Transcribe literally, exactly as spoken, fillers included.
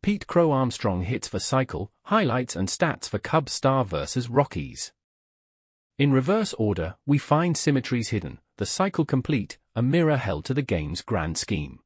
Pete Crow Armstrong hits for cycle, highlights and stats for Cubs star versus Rockies. In reverse order, we find symmetries hidden, the cycle complete, a mirror held to the game's grand scheme.